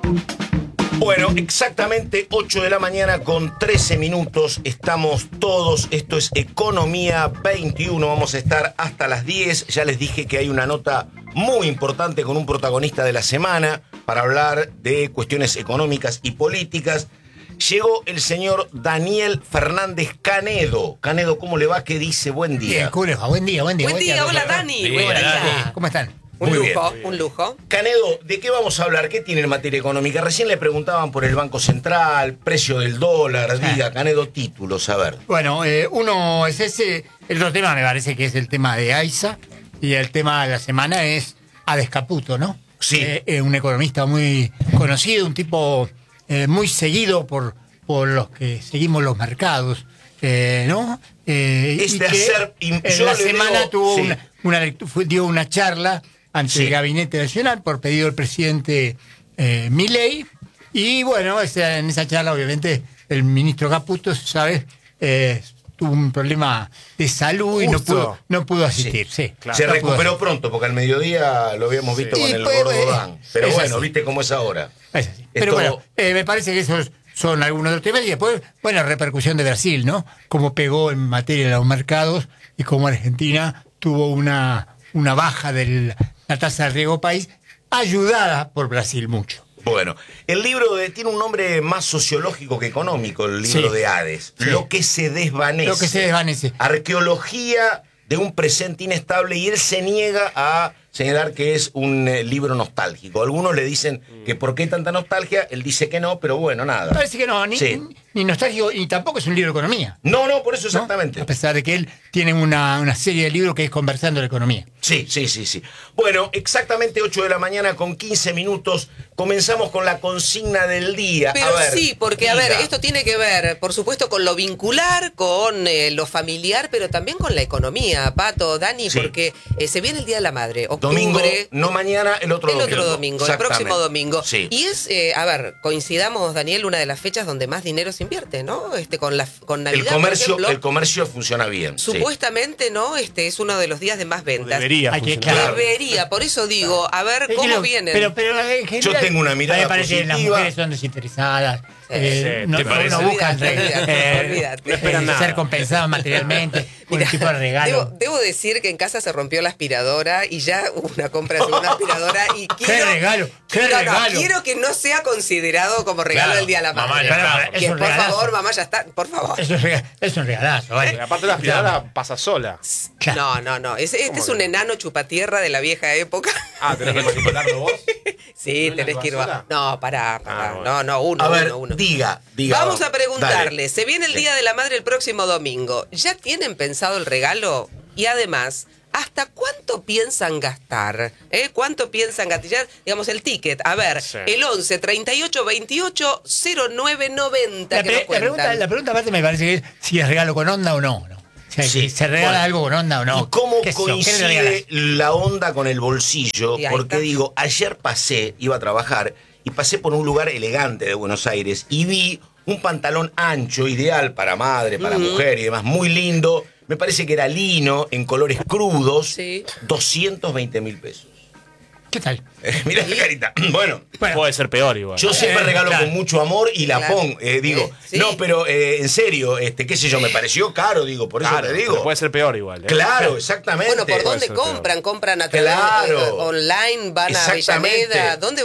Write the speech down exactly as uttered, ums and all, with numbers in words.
Bueno, exactamente ocho de la mañana con trece minutos. Estamos todos. Esto es Economía veintiuno. Vamos a estar hasta las diez. Ya les dije que hay una nota muy importante con un protagonista de la semana para hablar de cuestiones económicas y políticas. Llegó el señor Daniel Fernández Canedo. Canedo, ¿cómo le va? ¿Qué dice? Buen día. Bien, ¿cómo le va? Buen día, buen día. Buen día, hola Dani. Bien, Buen hola, día. Dani. ¿Cómo están? Un Muy lujo, bien. un lujo. Canedo, ¿de qué vamos a hablar? ¿Qué tiene en materia económica? Recién le preguntaban por el Banco Central, precio del dólar. Diga, Canedo, títulos, a ver. Bueno, eh, uno es ese. El otro tema me parece que es el tema de AISA. Y el tema de la semana es Ades Caputo, ¿no? Sí. Eh, eh, un economista muy conocido, un tipo eh, muy seguido por, por los que seguimos los mercados, eh, ¿no? Eh, Es y de que hacer- y en yo la le semana digo- tuvo sí. una, una lectu- fue- dio una charla ante Sí. el Gabinete Nacional por pedido del presidente eh, Milei. Y bueno, esa- en esa charla, obviamente, el ministro Caputo, ¿sabes? Eh, tuvo un problema de salud y no Justo. pudo, no pudo asistir. Sí, Claro. Se no pudo recuperó asistir. pronto, porque al mediodía lo habíamos visto Sí. con Y el pues, gordo eh, Dan. Pero es bueno, así. viste cómo es ahora. Es así. Es Pero todo- bueno, eh, me parece que esos son algunos de los temas. Y después, bueno, repercusión de Brasil, ¿no? Cómo pegó en materia de los mercados y cómo Argentina tuvo una, una baja de la tasa de riesgo país, ayudada por Brasil mucho. Bueno, el libro de- tiene un nombre más sociológico que económico, el libro Sí. de Hades. Sí. Lo que se desvanece. Lo que se desvanece. Arqueología de un presente inestable, y él se niega a señalar que es un eh, libro nostálgico. Algunos le dicen que por qué tanta nostalgia, él dice que no, pero bueno, nada. Parece que no, ni, Sí. ni nostálgico, ni tampoco es un libro de economía. No, no, por eso ¿no? exactamente. A pesar de que él tiene una, una serie de libros que es Conversando la Economía. Sí, sí, sí, sí. Bueno, exactamente ocho de la mañana con quince minutos. Comenzamos con la consigna del día. Pero A ver, sí, porque a ver, diga. esto tiene que ver, por supuesto, con lo vincular, con eh, lo familiar, pero también con la economía, Pato, Dani, Sí. porque eh, se viene el Día de la Madre, octubre. Domingo, no mañana, el otro El domingo. otro domingo, el Exactamente. próximo domingo. Sí. Y es, eh, a ver, coincidamos, Daniel, una de las fechas donde más dinero se invierte, ¿no? Este, con la con Navidad, el comercio, por ejemplo, el comercio funciona bien. sí. supuestamente, ¿no? Este es uno de los días de más ventas. Debería Hay que- funcionar. claro. Debería, por eso digo, a ver Es cómo que lo- vienen. Pero, pero en general, tengo una mirada a mí me parece que las positiva. mujeres son desinteresadas. Sí, eh, sí, no, ¿te no- parece? no buscan Olvídate, olvídate, eh, olvídate. No esperan eh, nada. ser compensadas materialmente con un tipo de regalo. Debo, debo decir que en casa se rompió la aspiradora y ya hubo una compra de una aspiradora y quiero... regalo! ¡Qué No, no, regalo! quiero que no sea considerado como regalo Claro, del Día de la mamá, Madre. ya está, es Que, un por regalazo. favor, mamá, ya está. Por favor. Eso es, rega- es un regalazo, vale. Porque aparte la aspiradora pasa sola. Claro. No, no, no. Es- este ¿Cómo es que un no? enano chupatierra de la vieja época. Ah, tenés que manipularlo vos. Sí, ¿No es la tenés que ir... sola? ba- No, pará, pará. Ah, bueno. No, no, uno, A ver, uno, uno. diga, diga. Vamos a preguntarle, Dale. se viene el Sí. Día de la Madre el próximo domingo. ¿Ya tienen pensado el regalo? Y además, ¿hasta cuánto piensan gastar? ¿Eh? ¿Cuánto piensan gastar? Digamos, el ticket. A ver, Sí. el once, treinta y ocho, veintiocho, cero nueve noventa. La, que pre- nos la pregunta, cuentan. la pregunta aparte me parece que es si es regalo con onda o no. ¿no? O sea, Sí, si se regala bueno. algo con onda o no. ¿Y cómo ¿Qué sé yo? ¿Qué le regalas? coincide la onda con el bolsillo? Y ahí Porque está. digo, ayer pasé, iba a trabajar, y pasé por un lugar elegante de Buenos Aires y vi un pantalón ancho, ideal para madre, para mujer y demás, muy lindo. Me parece que era lino, en colores crudos, Sí. doscientos veinte mil pesos. ¿Qué tal? Mirá la carita. Bueno, Bueno, Puede ser peor igual. yo siempre Eh, regalo claro. con mucho amor y la Claro. pongo. eh, digo, Eh, sí. no, pero eh, en serio, este, qué sé yo, me pareció caro, digo, por eso Claro, te digo. pero puede ser peor igual. ¿eh? Claro, exactamente. Bueno, ¿por dónde ser peor. compran? ¿Compran a través Claro. eh, online? ¿Van a Exactamente. Avellaneda? ¿Dónde